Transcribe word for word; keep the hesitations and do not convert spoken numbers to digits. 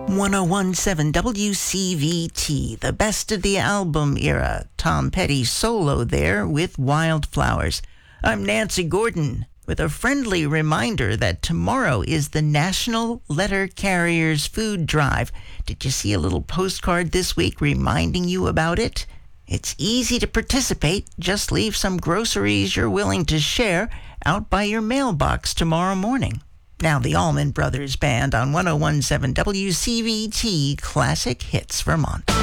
ten seventeen W C V T, the best of the album era. Tom Petty solo there with Wildflowers. I'm Nancy Gordon with a friendly reminder that tomorrow is the National Letter Carriers Food Drive. Did you see a little postcard this week reminding you about it? It's easy to participate. Just leave some groceries you're willing to share out by your mailbox tomorrow morning. Now the Allman Brothers Band on ten seventeen W C V T Classic Hits Vermont.